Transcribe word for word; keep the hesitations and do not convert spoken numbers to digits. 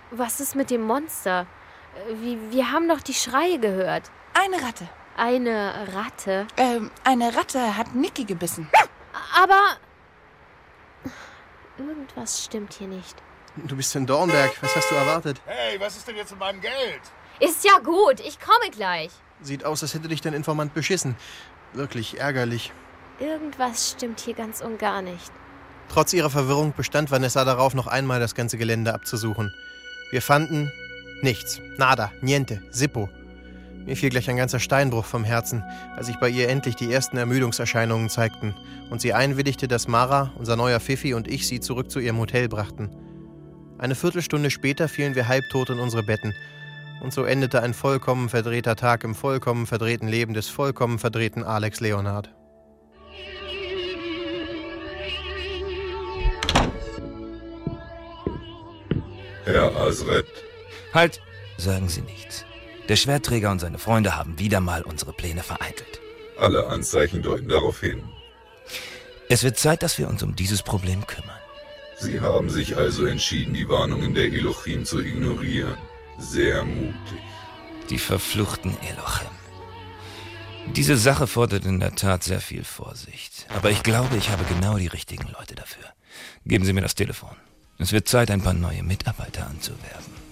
Was ist mit dem Monster? Wir, wir haben doch die Schreie gehört. Eine Ratte. Eine Ratte? Ähm, eine Ratte hat Niki gebissen. Aber... Irgendwas stimmt hier nicht. Du bist in Dornberg. Was hast du erwartet? Hey, was ist denn jetzt mit meinem Geld? Ist ja gut, ich komme gleich. Sieht aus, als hätte dich dein Informant beschissen. Wirklich ärgerlich. Irgendwas stimmt hier ganz und gar nicht. Trotz ihrer Verwirrung bestand Vanessa darauf, noch einmal das ganze Gelände abzusuchen. Wir fanden nichts. Nada, niente, Sippo. Mir fiel gleich ein ganzer Steinbruch vom Herzen, als sich bei ihr endlich die ersten Ermüdungserscheinungen zeigten und sie einwilligte, dass Mara, unser neuer Pfiffi und ich sie zurück zu ihrem Hotel brachten. Eine Viertelstunde später fielen wir halbtot in unsere Betten. Und so endete ein vollkommen verdrehter Tag im vollkommen verdrehten Leben des vollkommen verdrehten Alex Leonhardt. Herr Asret. Halt! Sagen Sie nichts. Der Schwertträger und seine Freunde haben wieder mal unsere Pläne vereitelt. Alle Anzeichen deuten darauf hin. Es wird Zeit, dass wir uns um dieses Problem kümmern. Sie haben sich also entschieden, die Warnungen der Elohim zu ignorieren. Sehr mutig. Die verfluchten Elohim. Diese Sache fordert in der Tat sehr viel Vorsicht. Aber ich glaube, ich habe genau die richtigen Leute dafür. Geben Sie mir das Telefon. Es wird Zeit, ein paar neue Mitarbeiter anzuwerben.